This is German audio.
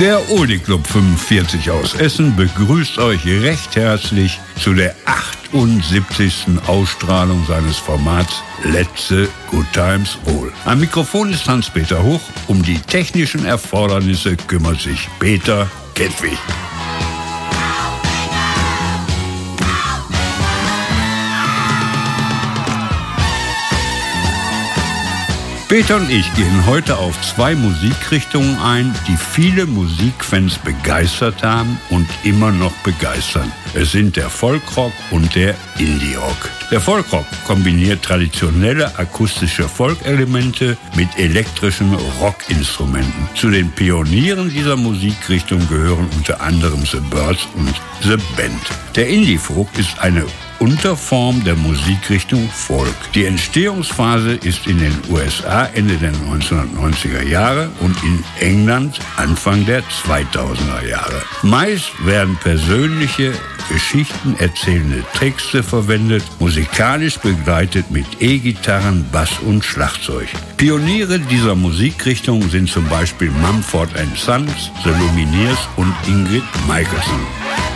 Der Oldie Club 45 aus Essen begrüßt euch recht herzlich zu der 78. Ausstrahlung seines Formats Let's Good Times Roll. Am Mikrofon ist Hans-Peter Huch. Um die technischen Erfordernisse kümmert sich Peter Kettwig. Peter und ich gehen heute auf zwei Musikrichtungen ein, die viele Musikfans begeistert haben und immer noch begeistern. Es sind der Folkrock und der Indie-Rock. Der Folkrock kombiniert traditionelle akustische Folk-Elemente mit elektrischen Rockinstrumenten. Zu den Pionieren dieser Musikrichtung gehören unter anderem The Byrds und The Band. Der Indie-Folk ist eine Unterform der Musikrichtung Folk. Die Entstehungsphase ist in den USA Ende der 1990er Jahre und in England Anfang der 2000er Jahre. Meist werden persönliche Geschichten erzählende Texte verwendet, musikalisch begleitet mit E-Gitarren, Bass und Schlagzeug. Pioniere dieser Musikrichtung sind zum Beispiel Mumford & Sons, The Lumineers und Ingrid Michaelson.